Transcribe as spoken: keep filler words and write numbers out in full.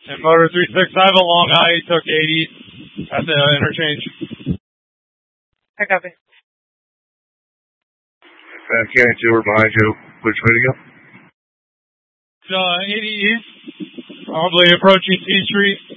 And Motor three six, I have a long high. He took eighty at the interchange. I copy. Fat County two, we're behind you. Which way to go? Uh, eighty east, probably approaching T Street.